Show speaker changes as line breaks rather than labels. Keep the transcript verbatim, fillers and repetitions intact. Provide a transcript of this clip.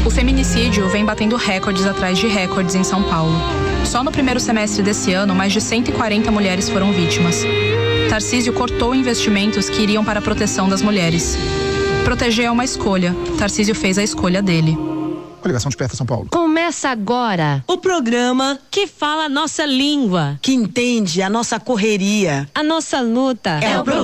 O feminicídio vem batendo recordes atrás de recordes em São Paulo. Só no primeiro semestre desse ano, mais de cento e quarenta mulheres foram vítimas. Tarcísio cortou investimentos que iriam para a proteção das mulheres. Proteger é uma escolha. Tarcísio fez a escolha dele.
Coligação Desperta São Paulo.
Começa agora
o programa que fala a nossa língua,
que entende a nossa correria,
a nossa luta.
É o programa